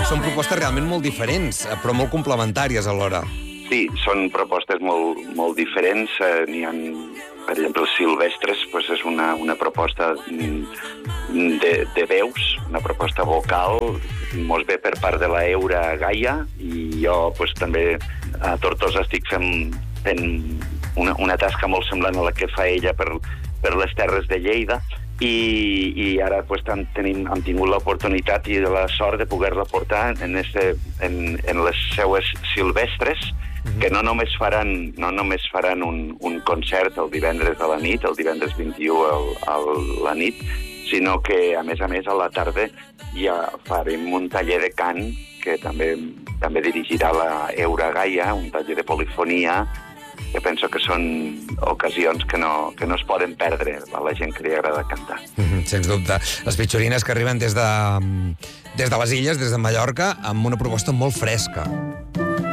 són propostes realment molt diferents, però molt complementàries alhora. Sí, són propostes molt diferents. N'hi ha, per exemple, Silvestres, doncs és una proposta de veus, una proposta vocal, molt bé per part de la Eura Gaia, i jo també a Tortosa estic fent una tasca molt semblant a la que fa ella per les terres de Lleida, i ara hem tingut l'oportunitat i la sort de poder-la portar en les seues Silvestres, que no només faran un concert el divendres a la nit, el divendres 21 a la nit, sinó que, a més, a la tarda ja farem un taller de cant que també dirigirà la Eura Gaia, un taller de polifonia, que penso que són ocasions que no es poden perdre a la gent que li agrada cantar. Sens dubte. Les Pitxorines que arriben des de les Illes, des de Mallorca, amb una proposta molt fresca.